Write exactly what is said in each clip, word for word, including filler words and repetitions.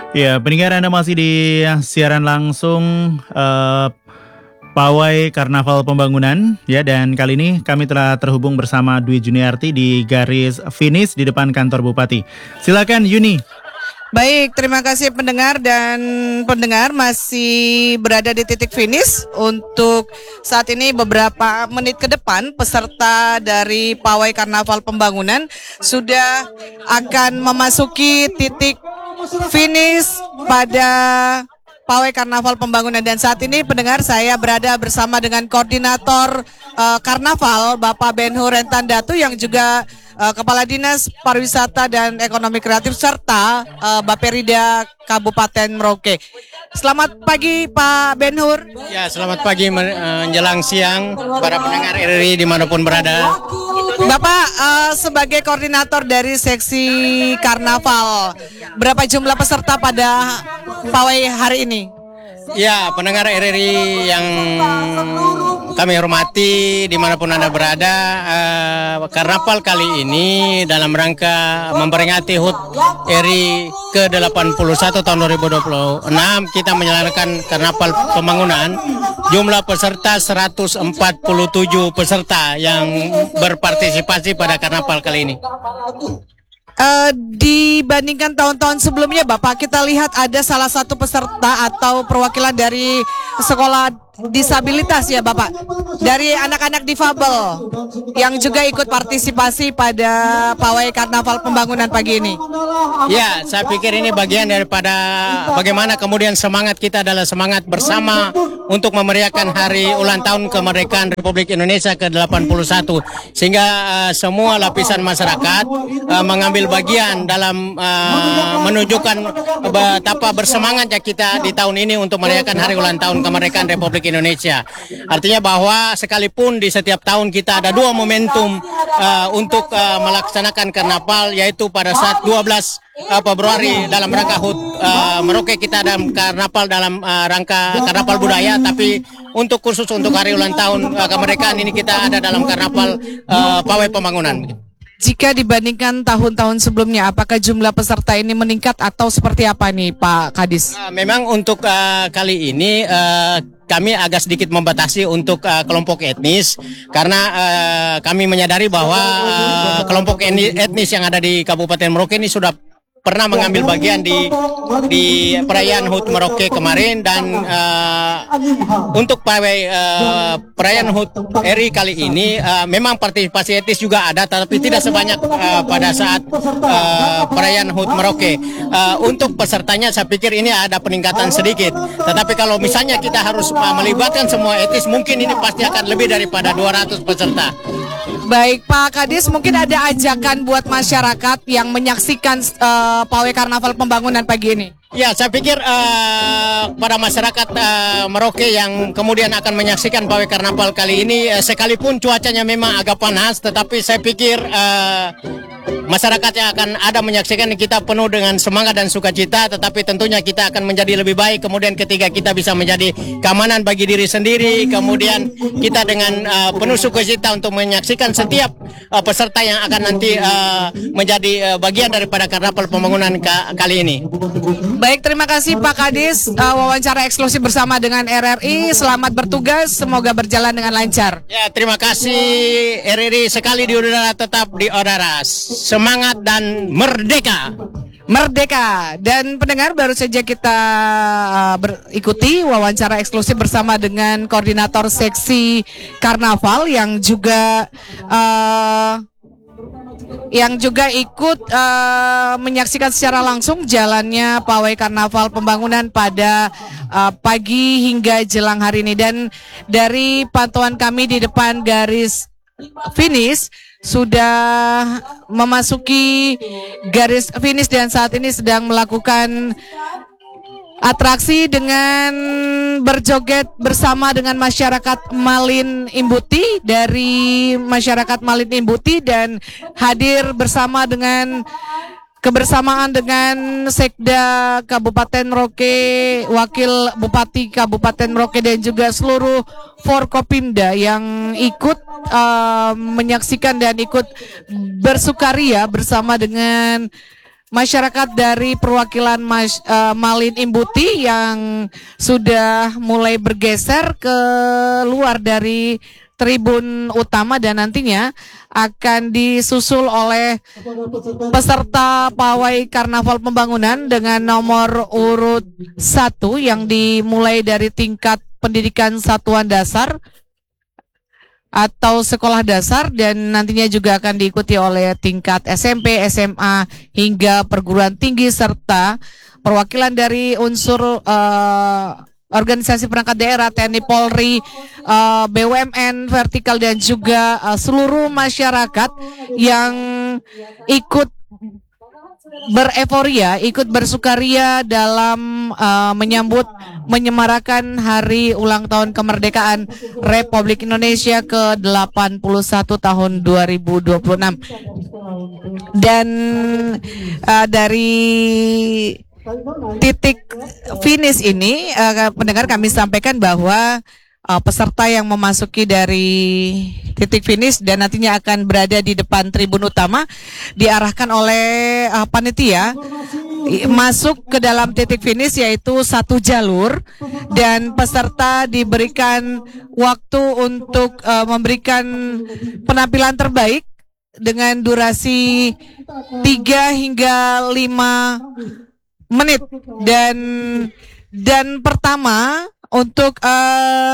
Ya, pendengar Anda masih di siaran langsung eh, Pawai Karnaval Pembangunan ya, dan kali ini kami telah terhubung bersama Dwi Juniarti di garis finish di depan kantor Bupati. Silakan Yuni. Baik, terima kasih pendengar dan pendengar masih berada di titik finish. Untuk saat ini beberapa menit ke depan peserta dari Pawai Karnaval Pembangunan sudah akan memasuki titik finish pada Pawai Karnaval Pembangunan, dan saat ini pendengar saya berada bersama dengan koordinator uh, Karnaval Bapak Ben-Hur Rentandatu yang juga uh, Kepala Dinas Pariwisata dan Ekonomi Kreatif serta uh, Baperida Kabupaten Merauke. Selamat pagi Pak Ben-Hur. Ya, selamat pagi menjelang siang para pendengar R R I dimanapun berada. Bapak uh, sebagai koordinator dari seksi Karnaval, berapa jumlah peserta pada pawai hari ini? Ya, pendengar R R I yang kami hormati dimanapun Anda berada, uh, Karnaval kali ini dalam rangka memperingati H U T R I ke delapan puluh satu tahun dua ribu dua puluh enam, kita menyelenggarakan Karnaval Pembangunan. Jumlah peserta seratus empat puluh tujuh peserta yang berpartisipasi pada Karnaval kali ini. Uh, dibandingkan tahun-tahun sebelumnya Bapak, kita lihat ada salah satu peserta atau perwakilan dari sekolah disabilitas ya Bapak, dari anak-anak difabel yang juga ikut partisipasi pada Pawai Karnaval Pembangunan pagi ini. Ya, saya pikir ini bagian daripada bagaimana kemudian semangat kita adalah semangat bersama untuk memeriahkan hari ulang tahun kemerdekaan Republik Indonesia ke delapan puluh satu, sehingga uh, semua lapisan masyarakat uh, mengambil bagian dalam uh, menunjukkan betapa bersemangatnya kita di tahun ini untuk merayakan hari ulang tahun kemerdekaan Republik Indonesia. Artinya bahwa sekalipun di setiap tahun kita ada dua momentum uh, untuk uh, melaksanakan karnaval, yaitu pada saat dua belas Februari dalam rangka H U T uh, Merauke kita ada karnaval dalam uh, rangka karnaval budaya, tapi untuk khusus untuk hari ulang tahun uh, kemerdekaan ini kita ada dalam karnaval uh, Pawai Pembangunan. Jika dibandingkan tahun-tahun sebelumnya, apakah jumlah peserta ini meningkat atau seperti apa nih Pak Kadis? Uh, memang untuk uh, kali ini uh, kami agak sedikit membatasi untuk uh, kelompok etnis, karena uh, kami menyadari bahwa uh, kelompok etnis yang ada di Kabupaten Merauke ini sudah pernah mengambil bagian di di perayaan H U T Merauke kemarin, dan uh, untuk pawai uh, perayaan H U T R I kali ini uh, memang partisipasi etnis juga ada, tapi tidak sebanyak uh, pada saat uh, perayaan H U T Merauke. Uh, untuk pesertanya saya pikir ini ada peningkatan sedikit, tetapi kalau misalnya kita harus uh, melibatkan semua etnis, mungkin ini pasti akan lebih daripada dua ratus peserta. Baik Pak Kadis, mungkin ada ajakan buat masyarakat yang menyaksikan uh, Pawai Karnaval Pembangunan pagi ini. Ya, saya pikir uh, pada masyarakat uh, Merauke yang kemudian akan menyaksikan Pawai Karnaval kali ini, uh, sekalipun cuacanya memang agak panas, tetapi saya pikir uh, masyarakat yang akan ada menyaksikan kita penuh dengan semangat dan sukacita, tetapi tentunya kita akan menjadi lebih baik. Kemudian ketika kita bisa menjadi keamanan bagi diri sendiri, kemudian kita dengan uh, penuh sukacita untuk menyaksikan setiap uh, peserta yang akan nanti uh, menjadi uh, bagian daripada Karnaval Pembangunan ka- kali ini. Baik, terima kasih Pak Kadis, uh, wawancara eksklusif bersama dengan R R I. Selamat bertugas, semoga berjalan dengan lancar. Ya, terima kasih R R I, sekali di udara tetap di udara. Semangat dan merdeka. Merdeka. Dan pendengar, baru saja kita uh, berikuti wawancara eksklusif bersama dengan koordinator seksi Karnaval yang juga uh, yang juga ikut uh, menyaksikan secara langsung jalannya Pawai Karnaval Pembangunan pada uh, pagi hingga jelang hari ini. Dan dari pantauan kami di depan garis finish sudah memasuki garis finish dan saat ini sedang melakukan atraksi dengan berjoget bersama dengan masyarakat Malin Imbuti, dari masyarakat Malin Imbuti, dan hadir bersama dengan kebersamaan dengan Sekda Kabupaten Merauke, Wakil Bupati Kabupaten Merauke, dan juga seluruh Forkopimda yang ikut uh, menyaksikan dan ikut bersukaria bersama dengan masyarakat dari perwakilan Mas, uh, Malin Imbuti yang sudah mulai bergeser ke luar dari tribun utama dan nantinya akan disusul oleh peserta pawai Karnaval Pembangunan dengan nomor urut satu yang dimulai dari tingkat pendidikan satuan dasar atau sekolah dasar dan nantinya juga akan diikuti oleh tingkat S M P, S M A hingga perguruan tinggi serta perwakilan dari unsur uh, organisasi perangkat daerah, T N I, Polri, uh, B U M N, vertikal dan juga uh, seluruh masyarakat yang ikut bereforia, ikut bersukaria dalam uh, menyambut menyemarakan hari ulang tahun kemerdekaan Republik Indonesia ke delapan puluh satu tahun dua ribu dua puluh enam. Dan uh, dari titik finish ini uh, pendengar kami sampaikan bahwa Uh, peserta yang memasuki dari titik finish dan nantinya akan berada di depan tribun utama diarahkan oleh uh, panitia masuk ke dalam titik finish yaitu satu jalur dan peserta diberikan waktu untuk uh, memberikan penampilan terbaik dengan durasi tiga hingga lima menit dan dan pertama untuk uh,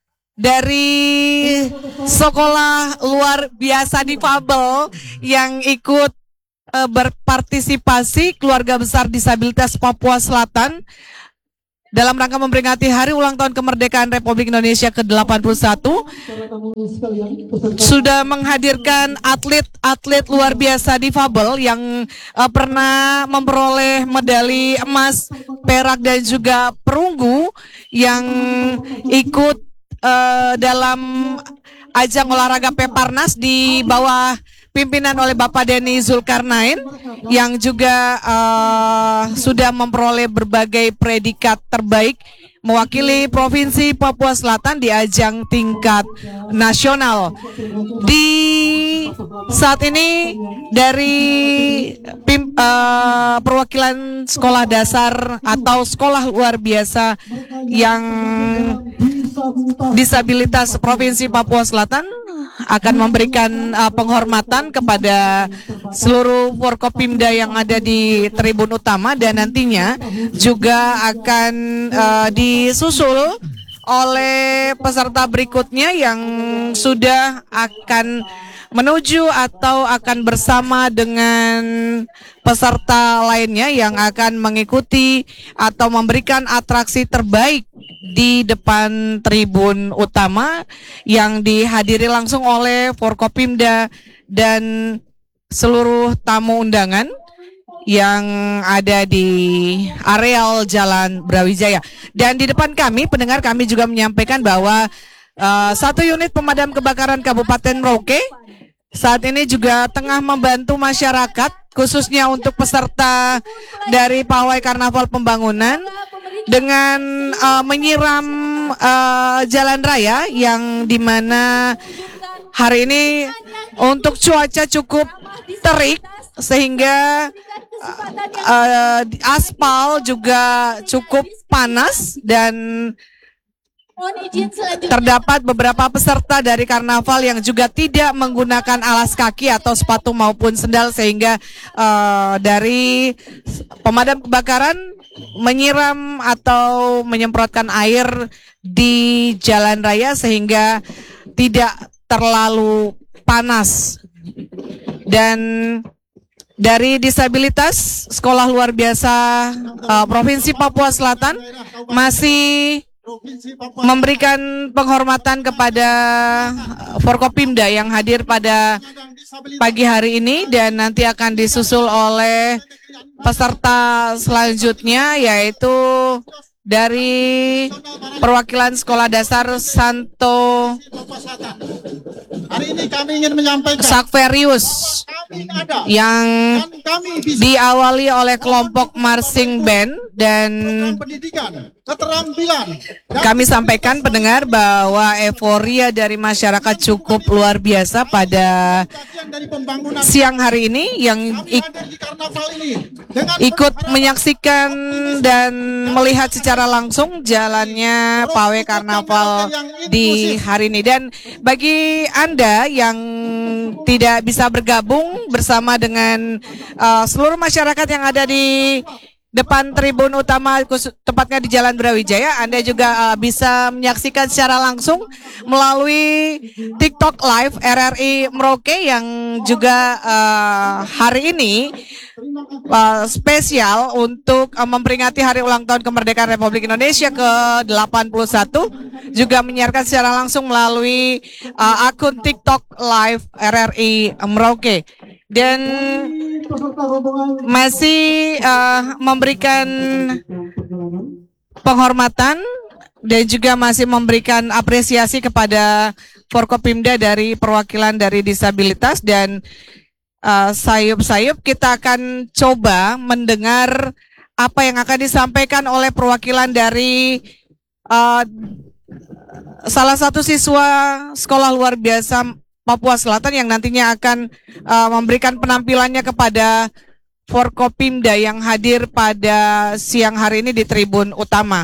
dari sekolah luar biasa difabel yang ikut uh, berpartisipasi keluarga besar disabilitas Papua Selatan dalam rangka memperingati hari ulang tahun kemerdekaan Republik Indonesia ke delapan puluh satu sudah menghadirkan atlet-atlet luar biasa difabel yang uh, pernah memperoleh medali emas, perak dan juga perunggu yang ikut uh, dalam ajang olahraga Peparnas di bawah pimpinan oleh Bapak Denny Zulkarnain yang juga uh, sudah memperoleh berbagai predikat terbaik mewakili Provinsi Papua Selatan di ajang tingkat nasional. Di saat ini dari pim, uh, perwakilan sekolah dasar atau sekolah luar biasa yang disabilitas Provinsi Papua Selatan akan memberikan uh, penghormatan kepada seluruh Forkopimda yang ada di tribun utama dan nantinya juga akan uh, disusul oleh peserta berikutnya yang sudah akan menuju atau akan bersama dengan peserta lainnya yang akan mengikuti atau memberikan atraksi terbaik di depan tribun utama yang dihadiri langsung oleh Forkopimda dan seluruh tamu undangan yang ada di areal Jalan Brawijaya. Dan di depan kami, pendengar, kami juga menyampaikan bahwa uh, satu unit pemadam kebakaran Kabupaten Merauke saat ini juga tengah membantu masyarakat khususnya untuk peserta dari pawai Karnaval Pembangunan dengan uh, menyiram uh, jalan raya yang dimana hari ini untuk cuaca cukup terik sehingga uh, uh, aspal juga cukup panas dan terdapat beberapa peserta dari karnaval yang juga tidak menggunakan alas kaki atau sepatu maupun sendal sehingga uh, dari pemadam kebakaran menyiram atau menyemprotkan air di jalan raya sehingga tidak terlalu panas. Dan dari disabilitas sekolah luar biasa uh, Provinsi Papua Selatan masih memberikan penghormatan kepada Forkopimda yang hadir pada pagi hari ini dan nanti akan disusul oleh peserta selanjutnya yaitu dari perwakilan sekolah dasar Santo Hari ini kami ingin menyampaikan Sakverius yang diawali oleh kelompok marching band dan pendidikan, keterampilan. dan kami sampaikan pendengar bahwa euforia dari masyarakat cukup luar biasa pada bagian dari pembangunan siang hari ini yang kami ik- hadir di karnaval ini dengan ikut menyaksikan dan melihat secara langsung jalannya pawai karnaval di hari ini. Dan bagi Anda yang tidak bisa bergabung bersama dengan uh, seluruh masyarakat yang ada di depan tribun utama, khusus- tepatnya di Jalan Brawijaya, Anda juga uh, bisa menyaksikan secara langsung melalui TikTok Live R R I Merauke yang juga uh, hari ini uh, spesial untuk uh, memperingati hari ulang tahun kemerdekaan Republik Indonesia ke delapan puluh satu, juga menyiarkan secara langsung melalui uh, akun TikTok Live R R I Merauke. Dan masih uh, memberikan penghormatan dan juga masih memberikan apresiasi kepada Forkopimda dari perwakilan dari disabilitas. Dan uh, sayup-sayup kita akan coba mendengar apa yang akan disampaikan oleh perwakilan dari uh, salah satu siswa sekolah luar biasa Papua Selatan yang nantinya akan uh, memberikan penampilannya kepada Forkopimda yang hadir pada siang hari ini di tribun utama.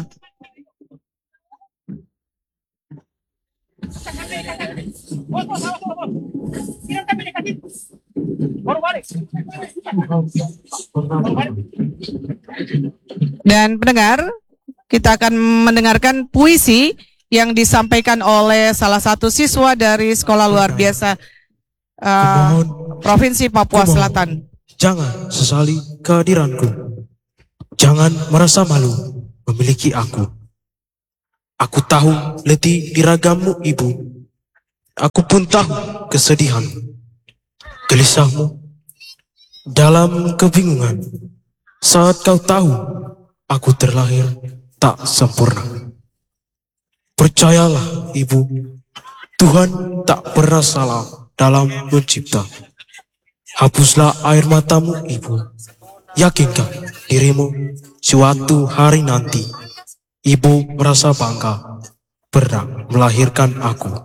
Dan pendengar, kita akan mendengarkan puisi yang disampaikan oleh salah satu siswa dari sekolah luar biasa uh, Provinsi Papua Selatan. Jangan sesali kehadiranku. Jangan merasa malu memiliki aku. Aku tahu letih di ragamu, Ibu. Aku pun tahu kesedihanmu, gelisahmu, dalam kebingungan. Saat kau tahu aku terlahir tak sempurna. Percayalah, Ibu, Tuhan tak pernah salah dalam mencipta. Hapuslah air matamu, Ibu. Yakinkan dirimu suatu hari nanti Ibu merasa bangga pernah melahirkan aku.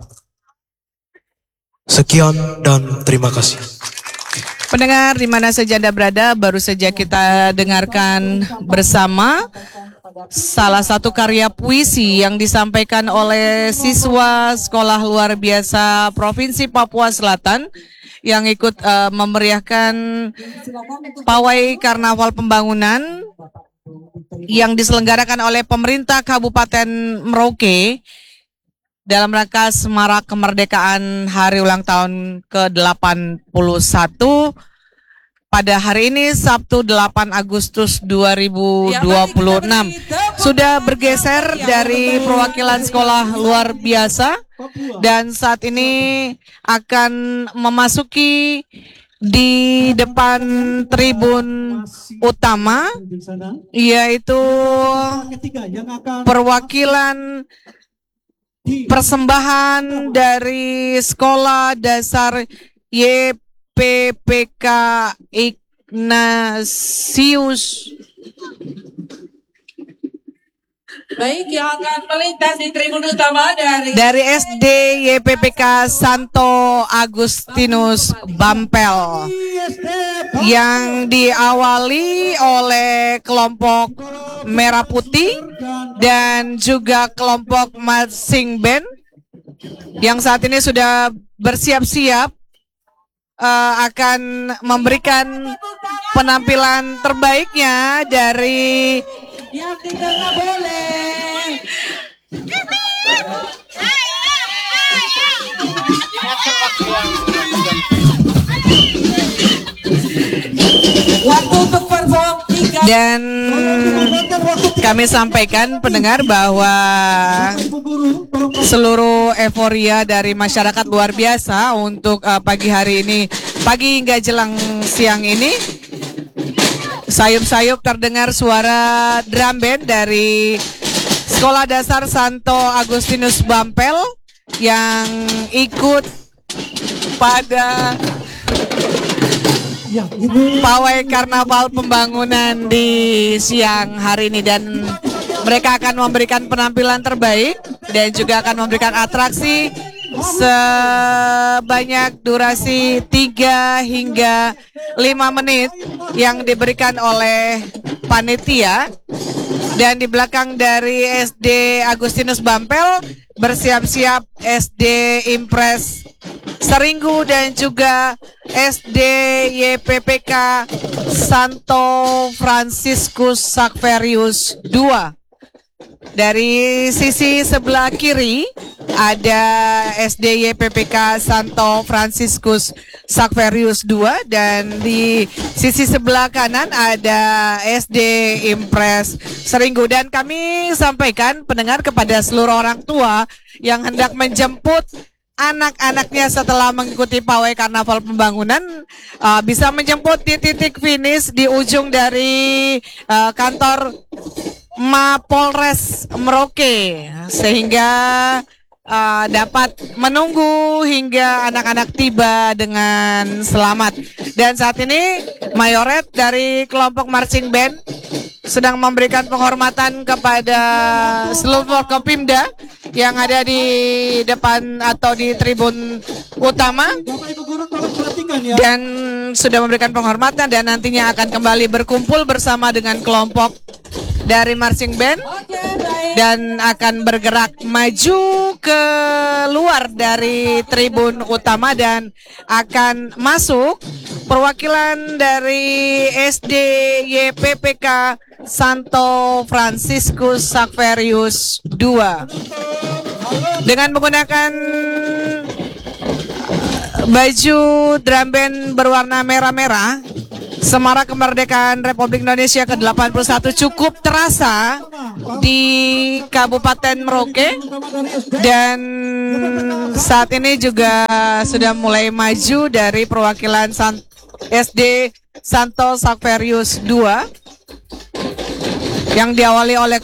Sekian dan terima kasih. Pendengar di mana saja Anda berada, baru saja kita dengarkan bersama salah satu karya puisi yang disampaikan oleh siswa sekolah luar biasa Provinsi Papua Selatan yang ikut uh, memeriahkan pawai karnaval pembangunan yang diselenggarakan oleh pemerintah Kabupaten Merauke dalam rangka semarak kemerdekaan hari ulang tahun ke delapan puluh satu pada hari ini Sabtu delapan Agustus dua ribu dua puluh enam. Sudah bergeser dari perwakilan sekolah luar biasa dan saat ini akan memasuki di depan tribun utama, yaitu perwakilan persembahan dari Sekolah Dasar Y P P K Ignatius. Baik, yang akan melintas di tribun utama dari Dari S D Y P P K Santo Agustinus Bampel yang diawali oleh kelompok Merah Putih dan juga kelompok marching band yang saat ini sudah bersiap-siap uh, akan memberikan penampilan terbaiknya dari yang tidak nggak boleh. Waktu untuk perform tiga. dan kami sampaikan pendengar bahwa seluruh euforia dari masyarakat luar biasa untuk uh, pagi hari ini, pagi hingga jelang siang ini. Sayup-sayup terdengar suara drum band dari Sekolah Dasar Santo Agustinus Bampel yang ikut pada pawai karnaval pembangunan di siang hari ini, dan mereka akan memberikan penampilan terbaik dan juga akan memberikan atraksi sebanyak durasi tiga hingga lima menit yang diberikan oleh panitia. Dan di belakang dari S D Agustinus Bampel bersiap-siap S D Impres Seringgu dan juga S D Y P P K Santo Franciscus Xaverius dua. Dari sisi sebelah kiri ada S D Y P P K Santo Franciscus Xaverius dua, dan di sisi sebelah kanan ada S D Impres Seringgu. Dan kami sampaikan pendengar kepada seluruh orang tua yang hendak menjemput anak-anaknya setelah mengikuti pawai karnaval pembangunan, uh, bisa menjemput di titik finish di ujung dari uh, kantor Mapolres Merauke, sehingga uh, dapat menunggu hingga anak-anak tiba dengan selamat. Dan saat ini Mayoret dari kelompok marching band sedang memberikan penghormatan kepada seluruh Forkopimda yang ada di depan atau di tribun utama, dan sudah memberikan penghormatan dan nantinya akan kembali berkumpul bersama dengan kelompok dari marching band dan akan bergerak maju ke luar dari tribun utama dan akan masuk perwakilan dari S D Y P P K Santo Franciscus Xaverius dua dengan menggunakan baju drum band berwarna merah-merah. Semarak kemerdekaan Republik Indonesia ke delapan puluh satu cukup terasa di Kabupaten Merauke, dan saat ini juga sudah mulai maju dari perwakilan San S D Santo Xaverius dua yang diawali oleh